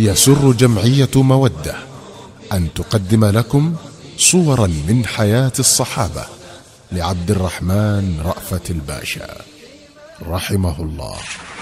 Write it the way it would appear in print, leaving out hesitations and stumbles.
يسر جمعية مودة أن تقدم لكم صورا من حياة الصحابة لعبد الرحمن رأفت الباشا رحمه الله.